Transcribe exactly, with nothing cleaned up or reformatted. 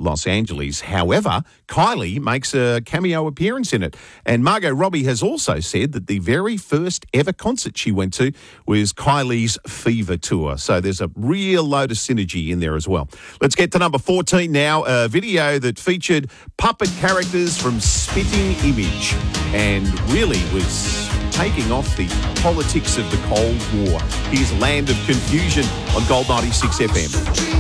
Los Angeles. However, Kylie makes a cameo appearance in it. And Margot Robbie has also said that the very first ever concert she went to was Kylie's Fever Tour. So there's a real load of synergy in there as well. Let's get to number fourteen now, a video that featured puppet characters from Spitting Image and really was taking off the politics of the Cold War. Here's Land of Confusion on Gold ninety-six F M.